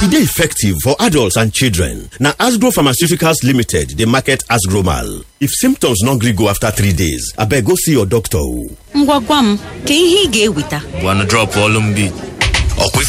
E dey effective for adults and children. Na Asgro Pharmaceuticals Limited, the market Asgromal. If symptoms no gree go after 3 days, abeg go see your doctor. Ngwagwa m, ka ihe ị ga-eweta. Wanna drop all